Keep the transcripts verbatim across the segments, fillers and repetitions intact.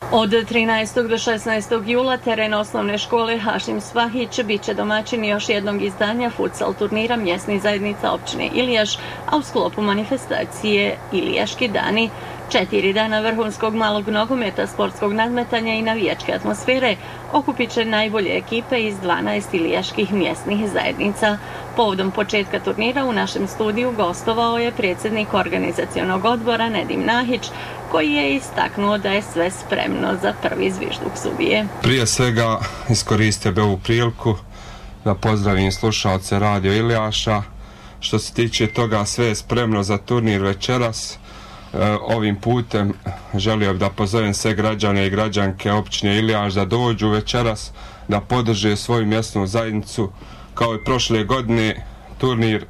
Od trinaestog do šesnaestog jula teren osnovne škole Hašim Spahić bit će domaćin još jednog izdanja futsal turnira mjesnih zajednica općine Ilijaš, a u sklopu manifestacije Ilijaški dani. Četiri dana vrhunskog malog nogometa, sportskog nadmetanja i navijačke atmosfere okupit će najbolje ekipe iz dvanaest ilijaških mjesnih zajednica. Povodom početka turnira u našem studiju gostovao je predsjednik organizacionog odbora Nedim Nahić, koji je istaknuo da je sve spremno za prvi zvižduk sudije. Prije svega iskoristio bi ovu priliku da pozdravim slušalce Radio Ilijaša. Što se tiče toga, sve je spremno za turnir večeras. Ovim putem želio bih da pozovem sve građane i građanke općine Ilijaš da dođu večeras, da podrže svoju mjesnu zajednicu. Kao i prošle godine, turnir,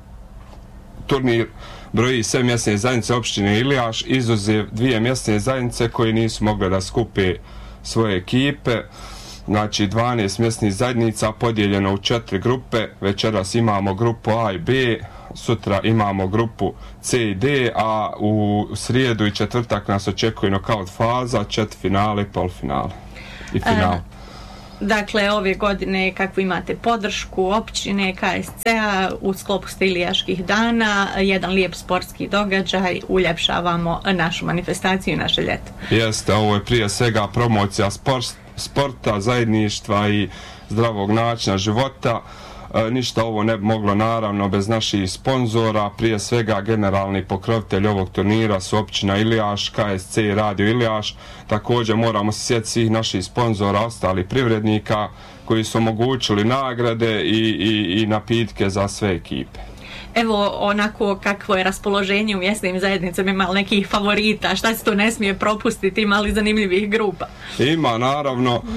turnir broji sve mjesne zajednice općine Ilijaš, izuzev dvije mjesne zajednice koje nisu mogle da skupe svoje ekipe. Znači dvanaest mjesnih zajednica podijeljeno u četiri grupe. Večeras imamo grupu A i B, sutra imamo grupu C i D, a u srijedu i četvrtak nas očekuje nokaut faza, četvrtfinale, polfinale i finale. E, dakle, ove godine kakvu imate podršku općine, K S C-a, u sklopu ste Ilijaških dana, jedan lijep sportski događaj, uljepšavamo našu manifestaciju i naše ljeto. Jeste, ovo je prije svega promocija sport, sporta, zajedništva i zdravog načina života. E, ništa ovo ne bi moglo naravno bez naših sponzora, prije svega generalni pokrovitelj ovog turnira su općina Ilijaš, K S C i Radio Ilijaš. Također moramo se sjetiti svih naših sponzora, ostalih privrednika koji su omogućili nagrade i, i, i napitke za sve ekipe. Evo, onako kakvo je raspoloženje u mjesnim zajednicama, ima nekih favorita, šta se to ne smije propustiti, ima li zanimljivih grupa? Ima, naravno. Uh,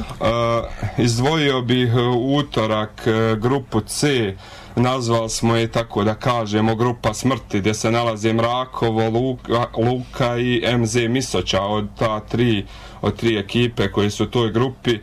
izdvojio bih utorak uh, grupu C, nazvali smo je, tako da kažemo, grupa smrti, gdje se nalaze Mrakovo, Luka, Luka i M Z Misoća, od ta tri, od tri ekipe koje su u toj grupi.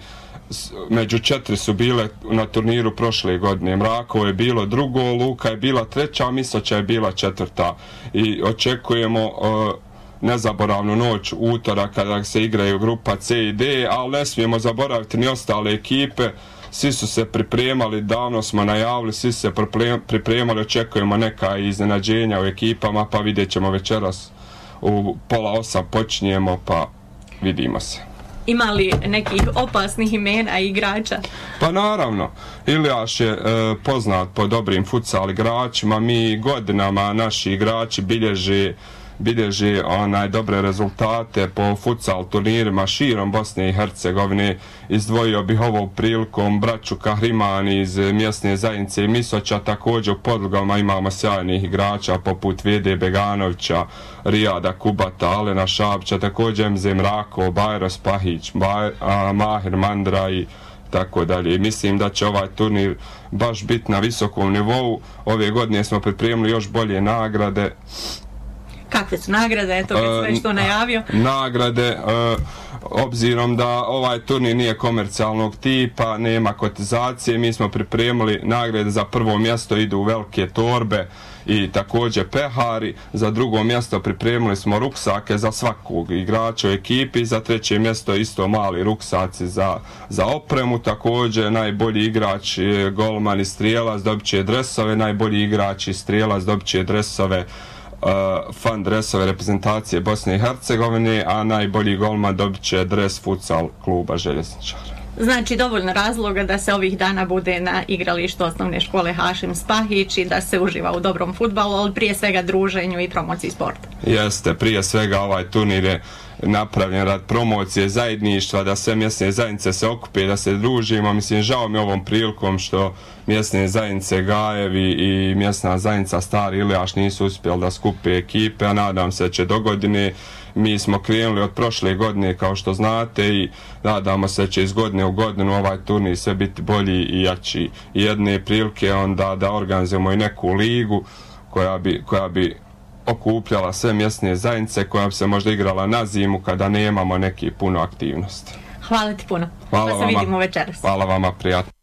Među četiri su bile na turniru prošle godine. Mrakovo je bilo drugo, Luka je bila treća, a Misoća je bila četvrta. I očekujemo uh, nezaboravnu noć utorak kada se igraju grupa C i D, ali ne smijemo zaboraviti ni ostale ekipe. Svi su se pripremali, davno smo najavili, svi su se pripremali, očekujemo neka iznenađenja u ekipama, pa vidjet ćemo večeras u pola osam počinjemo, pa vidimo se. Ima li nekih opasnih imena i igrača? Pa naravno, Ilijaš je e, poznat po dobrim futsal igračima, mi godinama naši igrači bilježe, bilježe onaj dobre rezultate po futsal turnirima širom Bosne i Hercegovine. Izdvojio bih ovom prilikom braću Kahrimani iz mjesne zajednice Misoća, također u podlogama imamo sjajnih igrača poput Vede Beganovića, Rijada Kubata, Alena Šabića, također M Z Mrakov, Bajro Spahić, Baj, a, Mahir Mandra i tako dalje. Mislim da će ovaj turnir baš biti na visokom nivou. Ove godine smo pripremili još bolje nagrade. Kakve su nagrade, eto kad sve što najavio? Nagrade, uh, obzirom da ovaj turnir nije komercijalnog tipa, nema kotizacije, mi smo pripremili nagrade. Za prvo mjesto idu u velike torbe i također pehari, za drugo mjesto pripremili smo ruksake za svakog igrača u ekipi, za treće mjesto isto mali ruksaci za, za opremu, također najbolji igrač golman i strijelac dobit će dresove, najbolji igrač i strijelac dobit će dresove, Uh, fan dresove reprezentacije Bosne i Hercegovine, a najbolji golman dobit će dres futsal kluba Željezničara. Znači dovoljno razloga da se ovih dana bude na igralištu osnovne škole Hašim Spahić i da se uživa u dobrom fudbalu, ali prije svega druženju i promociji sporta. Jeste, prije svega ovaj turnir je napravljen rad promocije zajedništva, da sve mjesne zajednice se okupe, da se družimo. Mislim, žao mi ovom prilikom što mjesne zajednice Gajevi i mjesna zajednica Stari Ilijaš nisu uspjeli da skupe ekipe, a nadam se da će do godine. Mi smo krenuli od prošle godine, kao što znate, i nadamo se da će iz godine u godinu ovaj turnir sve biti bolji i jači. I jedne prilike onda da organizujemo i neku ligu koja bi, koja bi okupljala sve mjesne zajednice, koja bi se možda igrala na zimu kada nemamo neke puno aktivnosti. Hvala ti puno. Hvala pa se vama. Vidimo večeras. Hvala vama, prijatno.